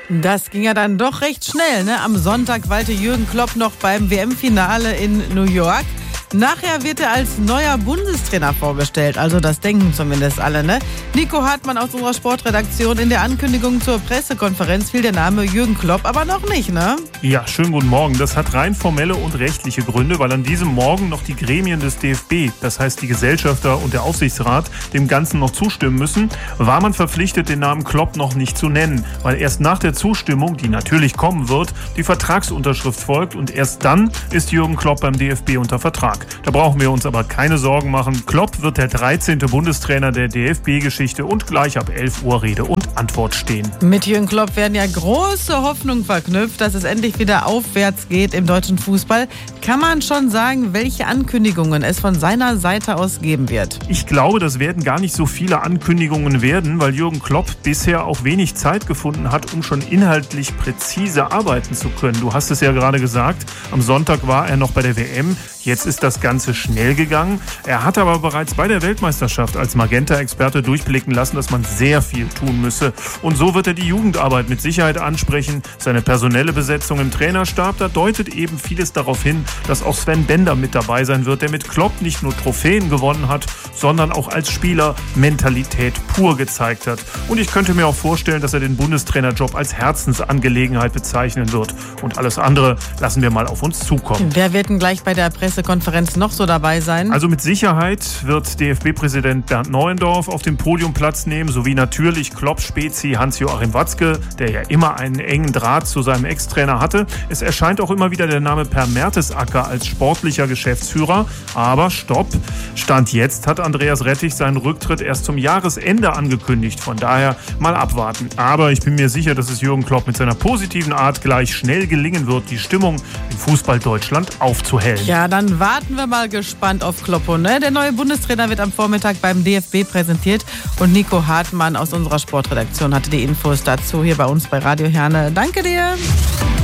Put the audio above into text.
Das ging ja dann doch recht schnell, ne? Am Sonntag weilte Jürgen Klopp noch beim WM-Finale in New York. Nachher wird er als neuer Bundestrainer vorgestellt, also das denken zumindest alle, ne? Nico Hartmann aus unserer Sportredaktion, in der Ankündigung zur Pressekonferenz fiel der Name Jürgen Klopp aber noch nicht, ne? Ja, schönen guten Morgen. Das hat rein formelle und rechtliche Gründe, weil an diesem Morgen noch die Gremien des DFB, das heißt die Gesellschafter und der Aufsichtsrat, dem Ganzen noch zustimmen müssen, war man verpflichtet, den Namen Klopp noch nicht zu nennen, weil erst nach der Zustimmung, die natürlich kommen wird, die Vertragsunterschrift folgt und erst dann ist Jürgen Klopp beim DFB unter Vertrag. Da brauchen wir uns aber keine Sorgen machen. Klopp wird der 13. Bundestrainer der DFB-Geschichte und gleich ab 11 Uhr Rede und Antwort stehen. Mit Jürgen Klopp werden ja große Hoffnungen verknüpft, dass es endlich wieder aufwärts geht im deutschen Fußball. Kann man schon sagen, welche Ankündigungen es von seiner Seite aus geben wird? Ich glaube, das werden gar nicht so viele Ankündigungen werden, weil Jürgen Klopp bisher auch wenig Zeit gefunden hat, um schon inhaltlich präzise arbeiten zu können. Du hast es ja gerade gesagt, am Sonntag war er noch bei der WM. Jetzt ist das Ganze schnell gegangen. Er hat aber bereits bei der Weltmeisterschaft als Magenta-Experte durchblicken lassen, dass man sehr viel tun müsse. Und so wird er die Jugendarbeit mit Sicherheit ansprechen. Seine personelle Besetzung im Trainerstab, da deutet eben vieles darauf hin, dass auch Sven Bender mit dabei sein wird, der mit Klopp nicht nur Trophäen gewonnen hat, sondern auch als Spieler Mentalität pur gezeigt hat. Und ich könnte mir auch vorstellen, dass er den Bundestrainerjob als Herzensangelegenheit bezeichnen wird. Und alles andere lassen wir mal auf uns zukommen. Wer wird denn gleich bei der Pressekonferenz noch so dabei sein? Also mit Sicherheit wird DFB-Präsident Bernd Neuendorf auf dem Podium Platz nehmen, sowie natürlich Klopp-Spezi Hans-Joachim Watzke, der ja immer einen engen Draht zu seinem Ex-Trainer hatte. Es erscheint auch immer wieder der Name Per Mertesacker als sportlicher Geschäftsführer. Aber stopp! Stand jetzt hat Andreas Rettich seinen Rücktritt erst zum Jahresende angekündigt. Von daher mal abwarten. Aber ich bin mir sicher, dass es Jürgen Klopp mit seiner positiven Art gleich schnell gelingen wird, die Stimmung im Fußball Deutschland aufzuhellen. Ja, dann warten wir mal gespannt auf Kloppo, ne? Der neue Bundestrainer wird am Vormittag beim DFB präsentiert und Nico Hartmann aus unserer Sportredaktion hatte die Infos dazu hier bei uns bei Radio Herne. Danke dir!